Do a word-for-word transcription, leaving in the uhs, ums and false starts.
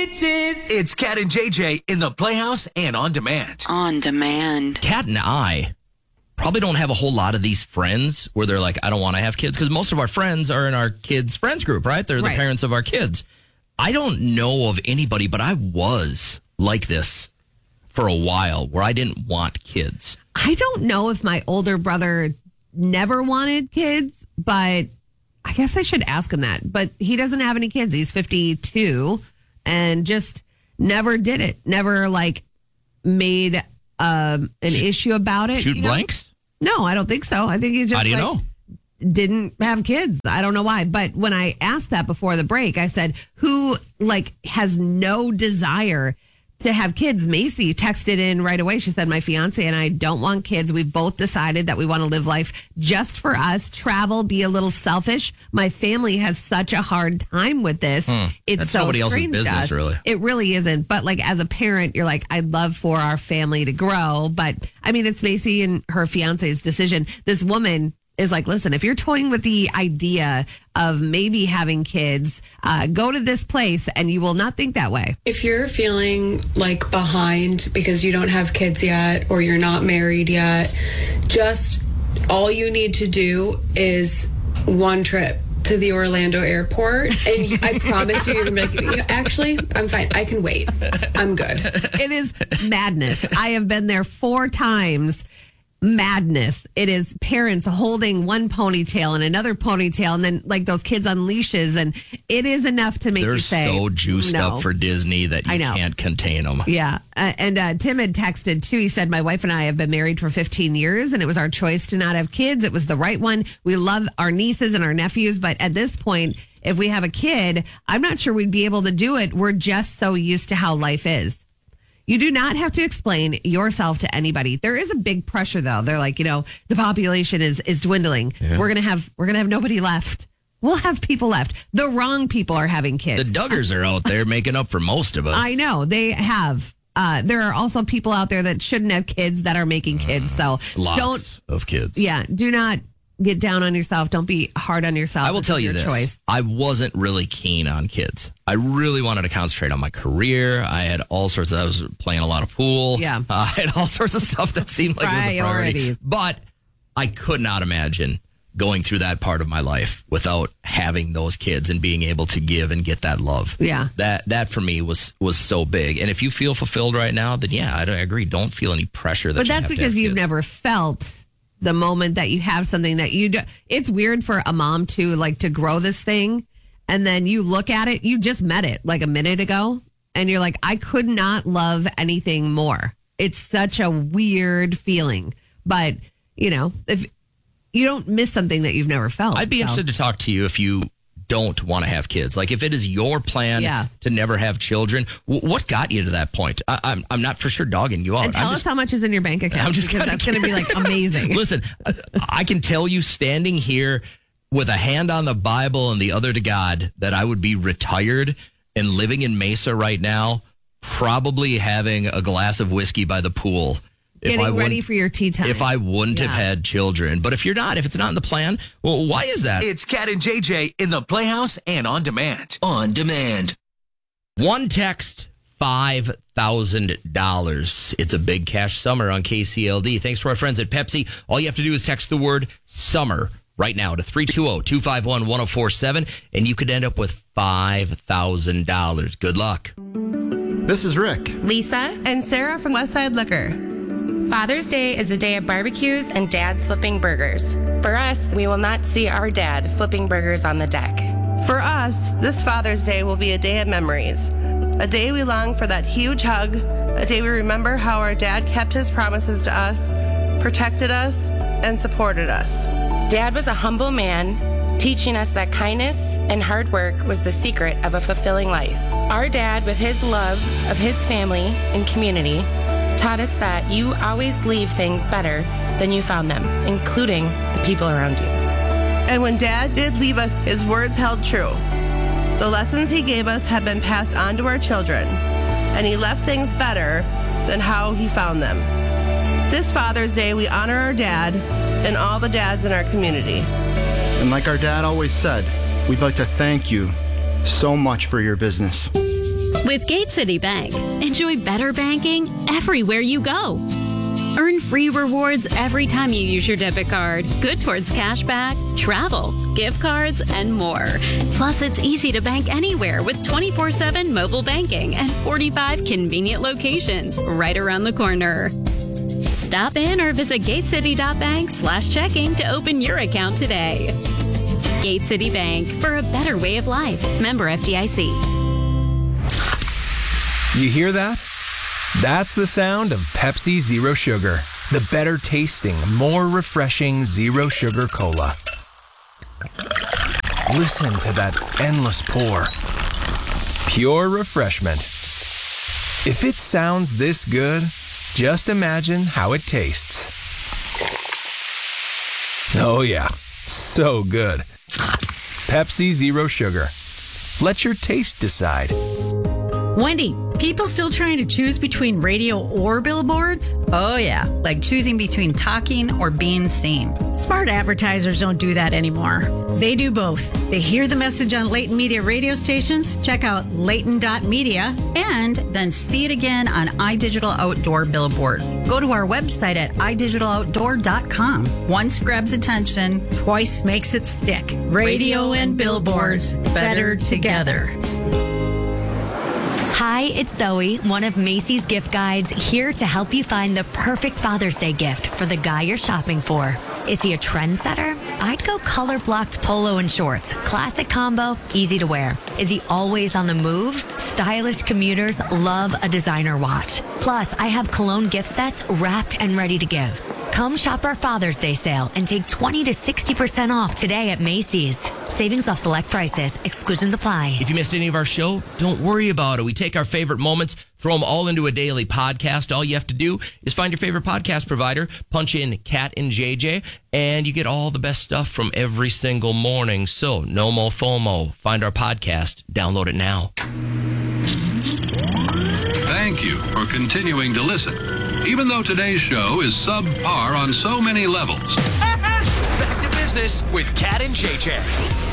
bitches. It's Cat and J J in the Playhouse and on demand. On demand. Cat and I probably don't have a whole lot of these friends where they're like, I don't want to have kids, because most of our friends are in our kids' friends group, right? They're the Right. parents of our kids. I don't know of anybody, but I was like this for a while where I didn't want kids. I don't know if my older brother never wanted kids, but I guess I should ask him that. But he doesn't have any kids. He's fifty-two and just never did it. Never like made um, an Shoot, issue about it. Shoot you know? blanks? No, I don't think so. I think he just How do you like, know? didn't have kids. I don't know why. But when I asked that before the break, I said, who like has no desire to have kids? Macy texted in right away. She said, my fiance and I don't want kids. We've both decided that we want to live life just for us, travel, be a little selfish. My family has such a hard time with this. Hmm. It's That's so nobody else's strange to business, us. really. It really isn't. But like as a parent, you're like, I'd love for our family to grow. But I mean, it's Macy and her fiance's decision. This woman is like, listen, if you're toying with the idea of maybe having kids, uh, go to this place and you will not think that way. If you're feeling like behind because you don't have kids yet or you're not married yet, just all you need to do is one trip to the Orlando airport, and you, I promise you, you're gonna be like, actually, I'm fine. I can wait. I'm good. It is madness. I have been there four times. Madness. It is parents holding one ponytail and another ponytail, and then like those kids on leashes, and it is enough to make They're you say, so juiced no. up for Disney that I you know. can't contain them. Yeah. Uh, and uh, Tim had texted too. He said, my wife and I have been married for fifteen years, and it was our choice to not have kids. It was the right one. We love our nieces and our nephews, but at this point, if we have a kid, I'm not sure we'd be able to do it. We're just so used to how life is. You do not have to explain yourself to anybody. There is a big pressure though. They're like, you know, the population is is dwindling. Yeah. We're going to have we're going to have nobody left. We'll have people left. The wrong people are having kids. The Duggars are out there making up for most of us. I know they have. Uh, there are also people out there that shouldn't have kids that are making kids. So Lots don't, of kids. yeah, do not get down on yourself. Don't be hard on yourself. I will This tell is you your this. choice. I wasn't really keen on kids. I really wanted to concentrate on my career. I had all sorts of, I was playing a lot of pool. Yeah. Uh, I had all sorts of stuff that seemed like it was a priority. Priorities. But I could not imagine going through that part of my life without having those kids and being able to give and get that love. Yeah. That that for me was was so big. And if you feel fulfilled right now, then yeah, I, don't- I agree. Don't feel any pressure that But you that's have to because have you've kids. never felt the moment that you have something that you do. It's weird for a mom to like to grow this thing, and then you look at it. You just met it like a minute ago, and you're like, I could not love anything more. It's such a weird feeling, but you know, if you don't miss something that you've never felt, I'd be so. interested to talk to you if you don't want to have kids. Like if it is your plan Yeah. to never have children, w- what got you to that point? I, I'm I'm not for sure dogging you out. And tell I'm us just, how much is in your bank account. I'm just because kinda that's going to be like amazing. Listen, I- I can tell you standing here with a hand on the Bible and the other to God that I would be retired and living in Mesa right now, probably having a glass of whiskey by the pool. If I Getting ready wouldn't- for your tea time. If I wouldn't have Yeah. had children. But if you're not, if it's not in the plan, well, why is that? It's Cat and J J in the Playhouse and on demand. On demand. One text, five thousand dollars. It's a big cash summer on K C L D. Thanks to our friends at Pepsi. All you have to do is text the word summer right now to three two zero, two five one, one zero four seven, and you could end up with five thousand dollars. Good luck. This is Rick. Lisa, and Sarah from Westside Liquor. Father's Day is a day of barbecues and dads flipping burgers. For us, we will not see our dad flipping burgers on the deck. For us, this Father's Day will be a day of memories. A day we long for that huge hug. A day we remember how our dad kept his promises to us, protected us, and supported us. Dad was a humble man, teaching us that kindness and hard work was the secret of a fulfilling life. Our dad, with his love of his family and community, taught us that you always leave things better than you found them, including the people around you. And when Dad did leave us, his words held true. The lessons he gave us have been passed on to our children, and he left things better than how he found them. This Father's Day, we honor our dad and all the dads in our community. And like our dad always said, we'd like to thank you so much for your business. With Gate City Bank, enjoy better banking everywhere you go. Earn free rewards every time you use your debit card, good towards cashback, travel, gift cards, and more. Plus, it's easy to bank anywhere with twenty-four seven mobile banking and forty-five convenient locations right around the corner. Stop in or visit gatecity.bank slash checking to open your account today. Gate City Bank, for a better way of life. Member F D I C. You hear that? That's the sound of Pepsi Zero Sugar, the better tasting, more refreshing zero sugar cola. Listen to that endless pour. Pure refreshment. If it sounds this good, just imagine how it tastes. Oh yeah, so good. Pepsi Zero Sugar. Let your taste decide. Wendy, people still trying to choose between radio or billboards? Oh, yeah, like choosing between talking or being seen. Smart advertisers don't do that anymore. They do both. They hear the message on Leighton Media radio stations, check out Leighton dot media, and then see it again on iDigital Outdoor billboards. Go to our website at i digital outdoor dot com. Once grabs attention, twice makes it stick. Radio, radio and billboards, better together. Hi, it's Zoe, one of Macy's gift guides, here to help you find the perfect Father's Day gift for the guy you're shopping for. Is he a trendsetter? I'd go color-blocked polo and shorts. Classic combo, easy to wear. Is he always on the move? Stylish commuters love a designer watch. Plus, I have cologne gift sets wrapped and ready to give. Come shop our Father's Day sale and take twenty to sixty percent off today at Macy's. Savings off select prices. Exclusions apply. If you missed any of our show, don't worry about it. We take our favorite moments, throw them all into a daily podcast. All you have to do is find your favorite podcast provider, punch in Cat and J J, and you get all the best stuff from every single morning. So no more FOMO. Find our podcast. Download it now. Thank you for continuing to listen, even though today's show is subpar on so many levels. Back to business with Cat and J J.